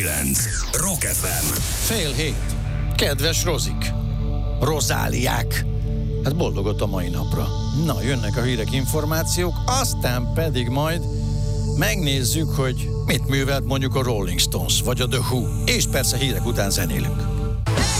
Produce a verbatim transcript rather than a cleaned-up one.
Rock ef em. Fél hét. Kedves Rozik, Rozáliák, hát boldogot a mai napra. Na, jönnek a hírek, információk, aztán pedig majd megnézzük, hogy mit művelt mondjuk a Rolling Stones, vagy a The Who, és persze hírek után zenélünk.